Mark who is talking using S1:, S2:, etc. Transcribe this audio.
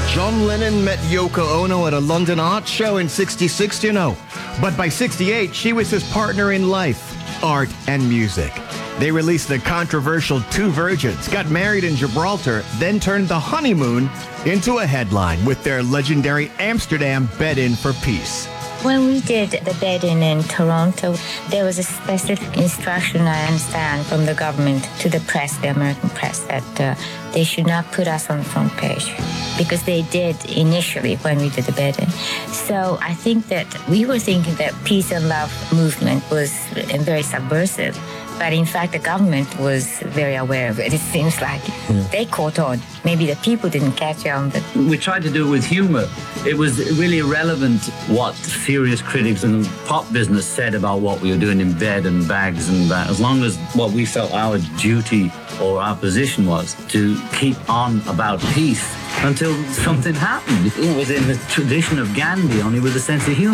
S1: John Lennon met Yoko Ono at a London art show in 66, you know. But by 68, she was his partner in life, art and music. They released the controversial Two Virgins, got married in Gibraltar, then turned the honeymoon into a headline with their legendary Amsterdam Bed-In for Peace.
S2: When we did the Bed-In in Toronto, there was a specific instruction, I understand, from the government to the press, the American press, that they should not put us on the front page, because they did initially when we did the Bed-In. So I think that we were thinking that peace and love movement was very subversive. But in fact, the government was very aware of it, it seems like. They caught on. Maybe the people didn't catch on. But
S3: we tried to do it with humor. It was really irrelevant what serious critics in the pop business said about what we were doing in bed and bags and that, as long as what we felt our duty or our position was to keep on about peace until something happened. It was in the tradition of Gandhi, only with a sense of humor.